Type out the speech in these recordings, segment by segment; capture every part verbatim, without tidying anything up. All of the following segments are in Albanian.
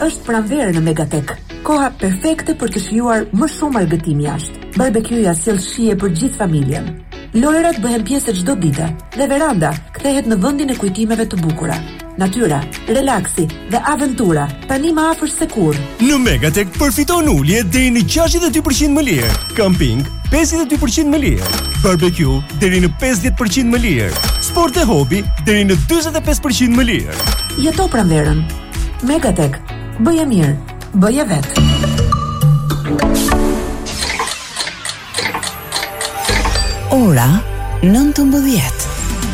Është pranverë në Megatek. Koha perfekte për të shijuar më shumë argëtim jashtë. Barbecue-ja sjell shije për gjithë familjen. Lojrat bëhen pjesë çdo dite dhe veranda kthehet në vendin e kujtimeve të bukura. Natyra, relaksi dhe aventura tani më afër se kurrë. Në Megatek përfiton ulje deri në gjashtëdhjetë e dy përqind më lirë. Camping pesëdhjetë e dy përqind më lirë. Barbecue deri në pesëdhjetë përqind më lirë. Sport e hobi deri në dyzet e pesë përqind më lirë. Jeto pranverën. Megatek. Bëje mirë, bëje vetë. Ora nëntëmbëdhjetë.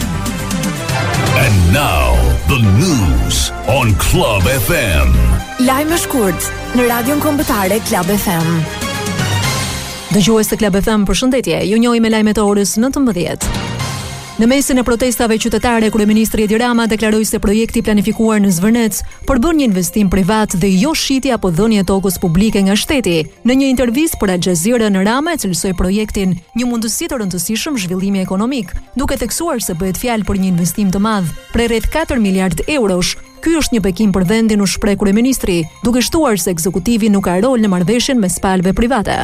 And now the news on Club F M. Lajme shkurt në Radion Kombëtare Club F M. Dëgjues të Club F M, përshëndetje. Ju njohim me lajmet e orës nëntëmbëdhjetë. Në mesin e protestave qytetare, kryeministri Edi Rama deklaroi se projekti planifikuar në Zvërnec përbën një investim privat dhe jo shitje apo dhënie tokës publike nga shteti. Në një intervistë për Al Jazeera, Rama e cilësoi projektin një mundësi të rëndësishëm zhvillimi ekonomik, duke theksuar se bëhet fjalë për një investim të madh, prej rreth katër miliard eurosh. Ky është një bekim për vendin, u shpreh kryeministri, duke shtuar se ekzekutivi nuk ka rol në marrëveshjen mes palëve private.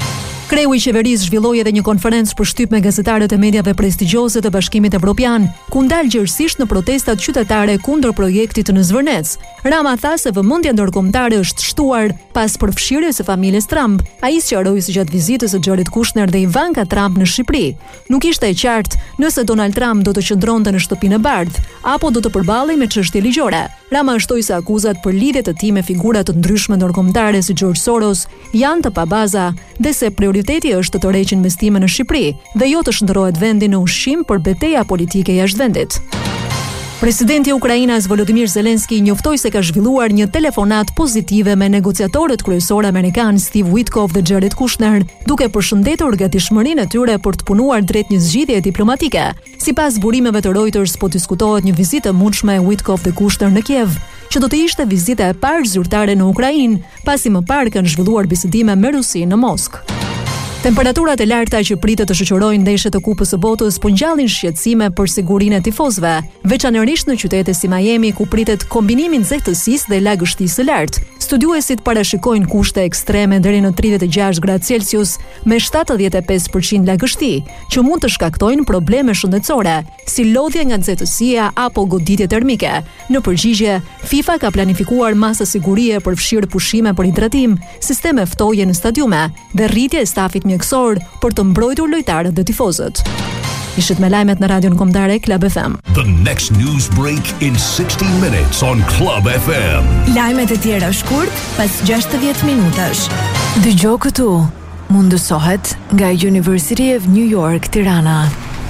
Kreu i qeverisë zhvilloi edhe një konferencë për shtyp me gazetarët e mediave prestigjioze të Bashkimit Evropian, ku ndal gjerësisht në protestat qytetare kundër projektit në Zvërnec. Rama tha se vëmendja ndërkombëtare është shtuar pas përfshirjes së familjes Trump. Ai sqaroi se gjatë vizitës së Jared Kushner dhe Ivanka Trump në Shqipëri, nuk ishte e qartë nëse Donald Trump do të qëndronte në Shtëpinë e Bardhë apo do të përballej me çështje ligjore. Rama shtoi se akuzat për lidhje të tij me figura të ndryshme ndërkombëtare si George Soros janë të pabaza dhe se prioriteti është të tërheqin investime në Shqipëri dhe jo të shndërrohet vendi në ushqim për betejë politike jashtë vendit. Presidenti i Ukrainës Volodymyr Zelensky njoftoi se ka zhvilluar një telefonat pozitive me negociatorët kryesor amerikan Steve Witkoff dhe Jared Kushner, duke përshëndetur gatishmërinë e tyre për të punuar drejt një zgjidhjeje diplomatike. Sipas burimeve të Reuters, po diskutohet një vizitë e mundshme e Witkoff dhe Kushner në Kiev, që do të ishte vizita e parë zyrtare në Ukrainë, pasi më parë kanë zhvilluar bisedime me Rusinë në Moskë. Temperaturat e larta që pritet të shoqërojnë ndeshjet e Kupës së Botës po ngjallin shqetësime për sigurinë e tifozëve, veçanërisht në qytete si Miami, ku pritet kombinimi nxehtësisë dhe lagështisë së lartë. Studiuesit parashikojnë kushte ekstreme deri në tridhjetë e gjashtë gradë Celsius me shtatëdhjetë e pesë përqind lagështi, që mund të shkaktojnë probleme shëndetësore, si lodhje nga nxehtësia apo goditje termike. Në përgjigje, FIFA ka planifikuar masa sigurie për fshirë pushime për hidratim, sisteme ftoje në stadiume dhe rritje e stafit mjekësor për të mbrojtur lojtarët dhe tifozët. Ishit me lajmet në Radion Kombëtare Club F M. The next news break in sixty minutes on Club F M. Lajmet e tjera shkurt pas gjashtëdhjetë minutash. Dëgjoj këtu. Mundësohet nga University of New York, Tirana.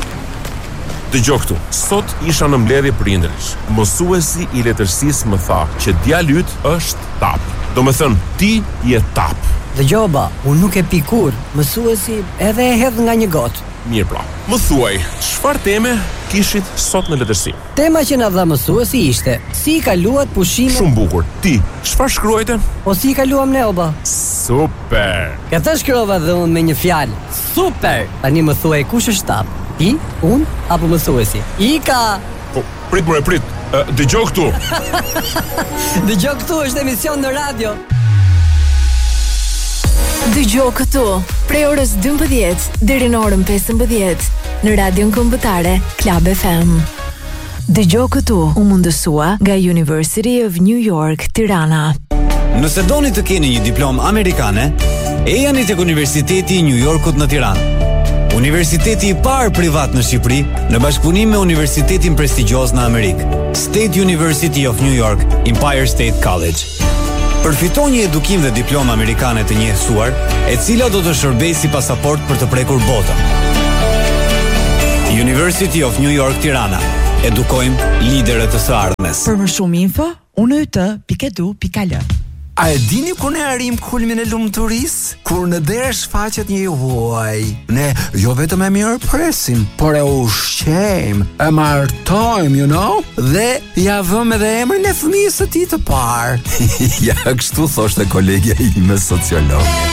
Dëgjoj këtu. Sot isha në mbledhje prindërish. Mësuesi i letërsisë më tha që djali yt është tap. Do me thënë, ti je tap. Dëgjoba, unë nuk e pi kur. Mësuesi edhe e hedh nga një gotë. Mirë pra. Më thuaj, çfarë teme kishit sot në letërsi? Tema që na dha mësuesi ishte: si i kaluat pushimet? Shumë bukur. Ti, çfarë shkruajte? Po si i kaluam ne oba? Super. Këtë shkruava dhe unë me një fjalë. Super. Tani më thuaj, kush është tap? Ti, unë apo mësuesi? Ika. Po, prit more, prit. Uh, Dëgjoj këtu. Dëgjoj këtu është emision në radio. Dëgjoj këtu, prej orës dymbëdhjetë deri në orën pesëmbëdhjetë në Radion Kombëtare Club F M. Dëgjoj këtu, u mundësua nga University of New York, Tirana. Nëse doni të keni një diplomë amerikane, ejani tek Universiteti i New Yorkut në Tiranë. Universiteti i parë privat në Shqipëri, në bashkëpunim me universitetin prestigjioz në Amerikë, State University of New York, Empire State College. Përfiton një edukim dhe diplomë amerikane të njësuar, e cila do të shërbejë si pasaport për të prekur botën. University of New York, Tirana. Edukojmë liderët të së ardhmes. Për më shumë info, unë të pike du pike lë. A e dini ku ne arrim kulmin e lumturisë? Kur në derë shfaqet një huaj. Ne jo vetëm e mirë presim, por e ushqejmë, e martojmë, you know? Dhe ja vëmë edhe emrin e fëmijës së tij të parë. Ja, kështu thoshte kolegja ime sociolog.